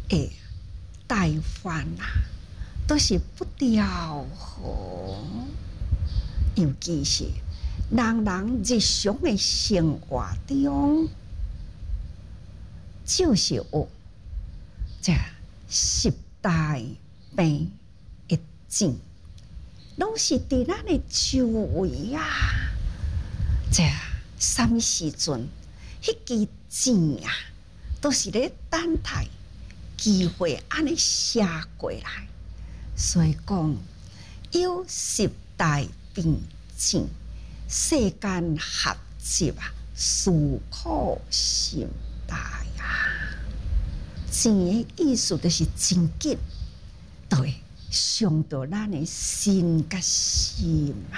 的代换啊，都是不调和，尤其是人日常的生活中，就是有这10大病的症，拢是伫咱的周围啊。这什么时阵，迄支症啊，都是咧等待机会安尼写过来。所以讲，有10大病症，世间合集啊，思考心大啊。症的意思就是真紧，对，伤到咱的心甲心啊。